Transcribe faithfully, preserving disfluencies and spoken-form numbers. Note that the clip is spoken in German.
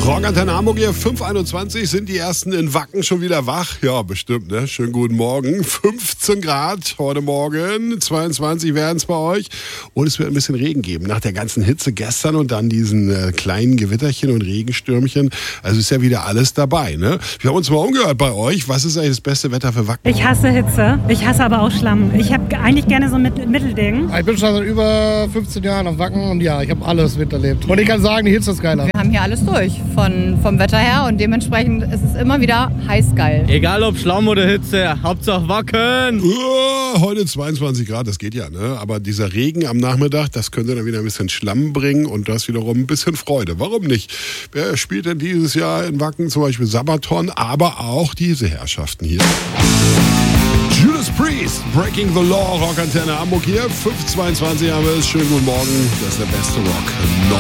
Rockantenne Hamburg hier, fünf Uhr einundzwanzig, sind die ersten in Wacken schon wieder wach? Ja, bestimmt, ne? Schönen guten Morgen. fünfzehn Grad heute Morgen, zweiundzwanzig werden es bei euch. Und es wird ein bisschen Regen geben. Nach der ganzen Hitze gestern und dann diesen äh, kleinen Gewitterchen und Regenstürmchen. Also ist ja wieder alles dabei, ne? Wir haben uns mal umgehört bei euch. Was ist eigentlich das beste Wetter für Wacken? Ich hasse Hitze. Ich hasse aber auch Schlamm. Ich habe eigentlich gerne so ein Mit- Mittelding. Ich bin schon seit über fünfzehn Jahren auf Wacken und ja, ich habe alles miterlebt. Und ich kann sagen, die Hitze ist geiler. Wir haben hier alles durch von, vom Wetter her und dementsprechend ist es immer wieder heiß geil. Egal ob Schlamm oder Hitze, Hauptsache Wacken. Uh, heute zweiundzwanzig Grad, das geht ja, ne? Aber dieser Regen am Nachmittag, das könnte dann wieder ein bisschen Schlamm bringen und das wiederum ein bisschen Freude. Warum nicht? Wer spielt denn dieses Jahr in Wacken? Zum Beispiel Sabaton, aber auch diese Herrschaften hier. Judas Priest, Breaking the Law, Rockantenne Hamburg hier, fünf Uhr zweiundzwanzig haben wir es. Schönen guten Morgen, das ist der beste Rock.